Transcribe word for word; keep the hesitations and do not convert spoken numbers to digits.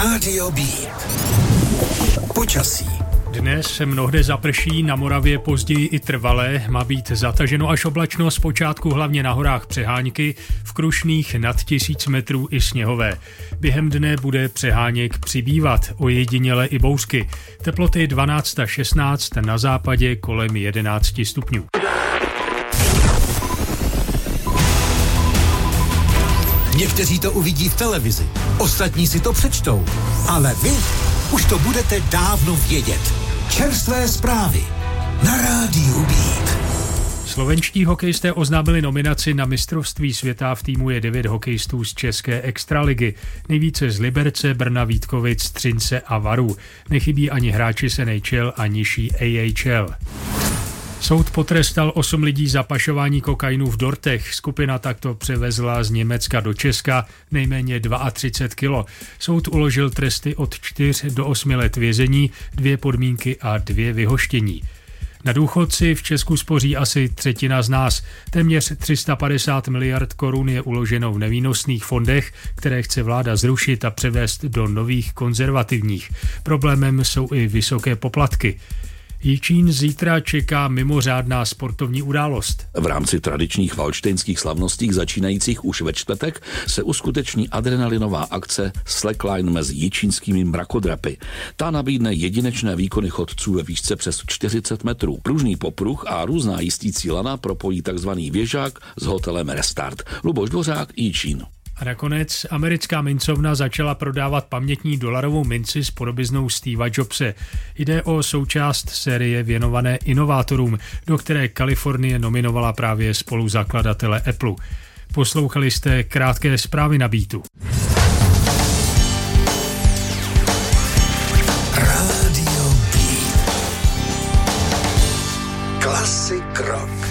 Rádio B. Počasí. Dnes se mnohde zaprší, na Moravě později i trvale, má být zataženo až oblačno, zpočátku hlavně na horách přehánky, v Krušných nad tisíc metrů i sněhové. Během dne bude přeháněk přibývat, ojediněle i bouřky. Teploty dvanáct až šestnáct, na západě kolem jedenáct stupňů. Někteří to uvidí v televizi, ostatní si to přečtou, ale vy už to budete dávno vědět. Čerstvé zprávy na Rádiu Beat. Slovenští hokejisté oznámili nominaci na mistrovství světa, v týmu je devět hokejistů z české extraligy. Nejvíce z Liberce, Brna, Vítkovic, Třince a Varu. Nechybí ani hráči z N H L a nižší A H L. Soud potrestal osm lidí za pašování kokainu v dortech. Skupina takto převezla z Německa do Česka nejméně třicet dva kilo. Soud uložil tresty od čtyř do osmi let vězení, dvě podmínky a dvě vyhoštění. Na důchodci v Česku spoří asi třetina z nás. Téměř tři sta padesát miliard korun je uloženo v nevýnosných fondech, které chce vláda zrušit a převést do nových konzervativních. Problémem jsou i vysoké poplatky. Jičín zítra čeká mimořádná sportovní událost. V rámci tradičních valštejnských slavností začínajících už ve čtvrtek se uskuteční adrenalinová akce Slackline mezi jičínskými mrakodrapy. Ta nabídne jedinečné výkony chodců ve výšce přes čtyřicet metrů. Pružný popruh a různá jistící lana propojí takzvaný věžák s hotelem Restart. Luboš Dvořák, Jičín. A nakonec americká mincovna začala prodávat pamětní dolarovou minci s podobiznou Steva Jobse. Jde o součást série věnované inovátorům, do které Kalifornie nominovala právě spoluzakladatele Apple. Poslouchali jste krátké zprávy na Beatu. Rádio B. Klasik rock.